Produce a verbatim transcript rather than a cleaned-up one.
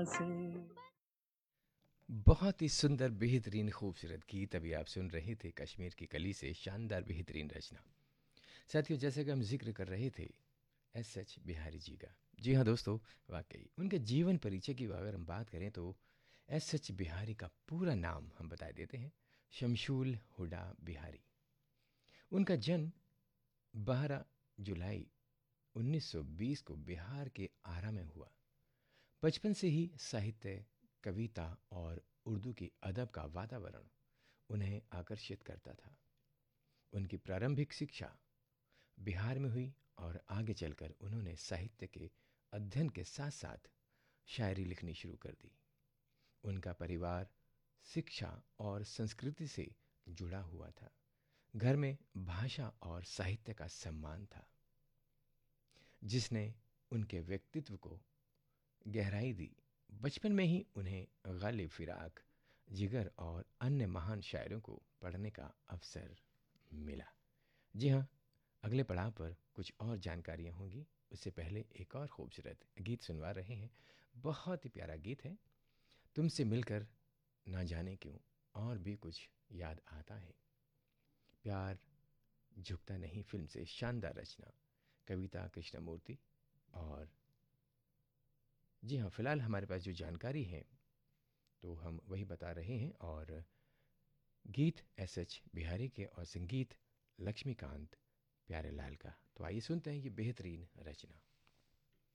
से। बहुत ही सुंदर बेहतरीन खूबसूरत गीत अभी आप सुन रहे थे कश्मीर की कली से शानदार बेहतरीन रचना। साथियों, जैसे कि हम जिक्र कर रहे थे एस एच बिहारी जी का। जी हाँ दोस्तों, वाकई उनके जीवन परिचय की अगर हम बात करें तो एस एच बिहारी का पूरा नाम हम बता देते हैं, शमशूल हुडा बिहारी। उनका जन्म बारह जुलाई उन्नीस सौ बीस को बिहार के आरा में हुआ। बचपन से ही साहित्य, कविता और उर्दू की अदब का वातावरण उन्हें आकर्षित करता था। उनकी प्रारंभिक शिक्षा बिहार में हुई और आगे चलकर उन्होंने साहित्य के अध्ययन के साथ साथ शायरी लिखनी शुरू कर दी। उनका परिवार शिक्षा और संस्कृति से जुड़ा हुआ था। घर में भाषा और साहित्य का सम्मान था, जिसने उनके व्यक्तित्व को गहराई दी। बचपन में ही उन्हें गालिब फिराक, जिगर और अन्य महान शायरों को पढ़ने का अवसर मिला। जी हाँ, अगले पड़ाव पर कुछ और जानकारियाँ होंगी, उससे पहले एक और खूबसूरत गीत सुनवा रहे हैं। बहुत ही प्यारा गीत है, तुमसे मिलकर ना जाने क्यों और भी कुछ याद आता है। प्यार झुकता नहीं फिल्म से शानदार रचना, कविता कृष्णमूर्ति। और जी हाँ, फिलहाल हमारे पास जो जानकारी है तो हम वही बता रहे हैं। और गीत एस एच बिहारी के और संगीत लक्ष्मीकांत प्यारेलाल का। तो आइए सुनते हैं ये बेहतरीन रचना।